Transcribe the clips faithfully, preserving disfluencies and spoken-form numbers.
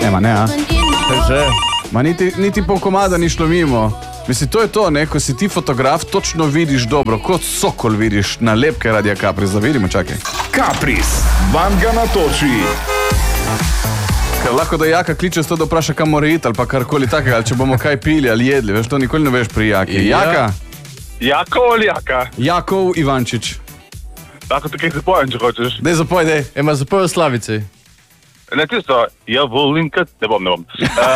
Ema, ne, a? Že. Ma niti, niti pol komada ni šlo mimo. Mislim, to je to, ne, ko si ti fotograf, točno vidiš dobro, kot sokol vidiš nalepke Radia Kapris. Da vidimo, čakaj. Kapris, vam ga natoči. Ker lahko da Jaka kliče s to, da vpraša, kam mora iti, ali pa karkoli takega, ali če bomo kaj pili ali jedli, veš, to nikoli ne veš pri Jaki. Ja. Jaka? Jakov ali Jaka? Jakov Ivančič. Lahko te kaj zapojem, če hočeš. Dej zapoj, dej. Ema zapoj v Slavici. Ne, tisto, ja volim, kad... Ne bom, ne bom.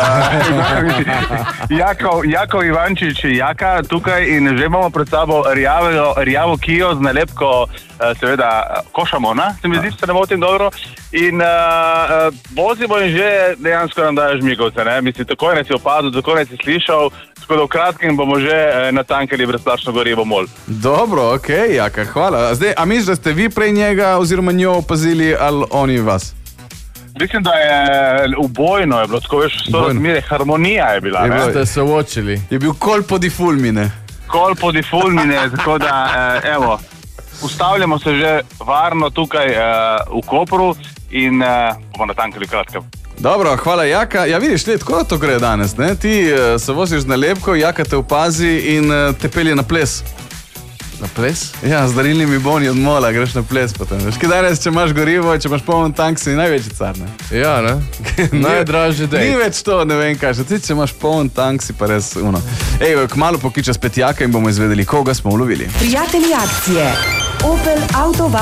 Uh, Jakov, Jakov Ivančič, Jaka tukaj in že imamo pred sabo rjavo, rjavo kijo z nalepko, uh, seveda, košamona, se mi zdi, se ne motim dobro. In uh, vozimo in že dejansko nam dajo žmigovce, ne? Mislim, takoj ne si opazil, takoj ne si slišal, tako da v kratkem bomo že uh, natankali brezplačno gorivo mol. Dobro, okej, okay, Jaka, hvala. Zdaj, a misliš, da ste vi prej njega oziroma njo opazili ali oni vas? Mislim, da je ubojno je bilo, tako veš, sto razmere, harmonija je bila, Je ne? bilo- Ste se uočili. Je bil kolpo di fulmine. Kolpo di fulmine, tako da, eh, evo, ustavljamo se že varno tukaj eh, v Kopru in eh, bomo natankali v kratkem. Dobro, hvala Jaka. Ja, vidiš, le, tako to gre danes, ne? Ti uh, se voziš z nalepko, Jaka te opazi in uh, te pelje na ples. Na ples? Ja, z darilnimi boni od mola greš na ples potem. Veš, kaj danes, če imaš gorivo, če imaš poln tank, si največji car, ne? Ja, ne? Najdražji Ni dej. več to, ne vem kaj, še ti, če imaš poln tank, si pa res uno. Ej, kmalu pokliče spet Jaka in bomo izvedeli, koga smo ulovili. Prijatelji akcije. Opel Auto